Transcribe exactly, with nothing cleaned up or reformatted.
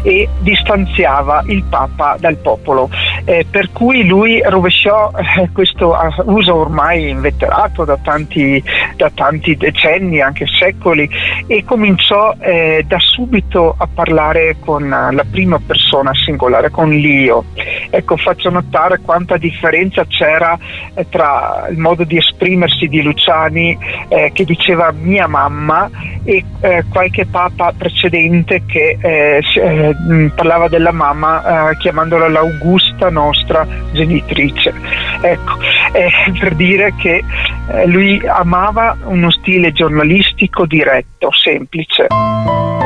e distanziava il Papa dal popolo, eh, per cui lui rovesciò eh, questo uso ormai inveterato da tanti, da tanti decenni, anche secoli, e cominciò eh, da subito a parlare con la prima persona singolare, con l'io. Ecco, faccio notare quanta differenza c'era eh, tra il modo di esprimersi di Luciani, eh, che diceva mia mamma, e eh, qualche papa precedente che eh, eh, parlava della mamma eh, chiamandola l'Augusta nostra genitrice. Ecco, eh, per dire che eh, lui amava uno stile giornalistico diretto, semplice.